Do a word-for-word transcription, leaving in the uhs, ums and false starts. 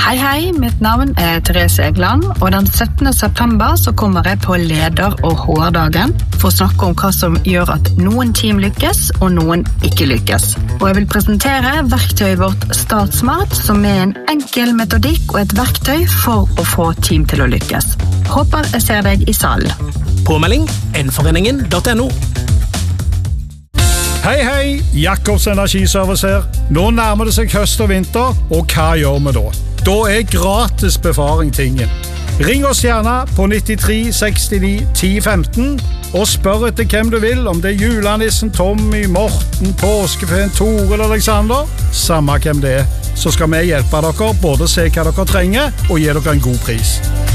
Hei, hei, mitt navn er Therese Egeland, og den syttende september så kommer jeg på leder- og H R-dagen for å snakke om hva som gjør at noen team lykkes og noen ikke lykkes. Og jeg vil presentere verktøyet vårt StartSmart, som er en enkel metodikk og et verktøy for å få team til å lykkes. Håper jeg ser deg i salen. Påmelding N-foreningen punktum no. Hei, hei, Jakobs Energiservice her. Nå nærmer det seg høst og vinter, og hva gjør vi da? Da er gratis befaring tingen. Ring oss gjerne på nittitre sekstini ti femten og spør etter hvem du vil, om det er julenissen, Tommy, Morten, Påskefeen, Tore eller Alexander. Samme hvem det er, så skal vi hjelpe dere både å se hva dere trenger og gi dere en god pris.